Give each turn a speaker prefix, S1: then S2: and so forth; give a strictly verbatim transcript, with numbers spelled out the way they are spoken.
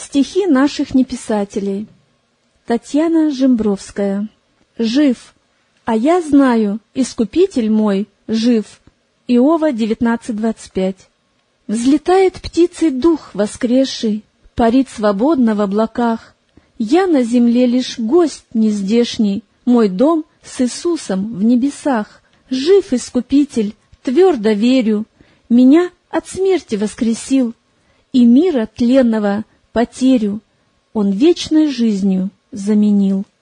S1: Стихи наших неписателей. Татьяна Жембровская. Жив, а я знаю, Искупитель мой жив. Иова девятнадцать двадцать пять. Взлетает птицей дух воскресший, парит свободно в облаках. Я на земле лишь гость нездешний, мой дом с Иисусом в небесах. Жив Искупитель, твердо верю, меня от смерти воскресил, и мира тленного потерю Он вечной жизнью заменил.